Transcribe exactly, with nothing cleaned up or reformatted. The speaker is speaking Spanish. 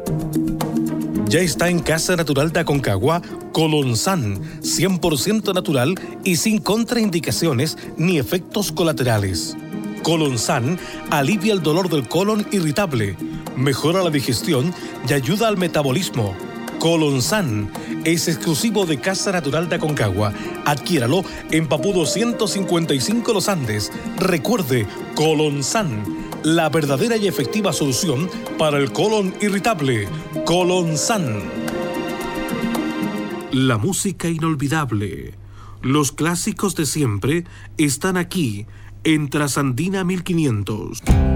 Ya está en Casa Natural de Aconcagua Colonsan, cien por ciento natural y sin contraindicaciones ni efectos colaterales. Colonsan alivia el dolor del colon irritable, mejora la digestión y ayuda al metabolismo. Colonsan es exclusivo de Casa Natural de Aconcagua. Adquiéralo en Papudo ciento cincuenta y cinco Los Andes. Recuerde, Colonsan, la verdadera y efectiva solución para el colon irritable. Colonsan. La música inolvidable, los clásicos de siempre están aquí en Trasandina mil quinientos.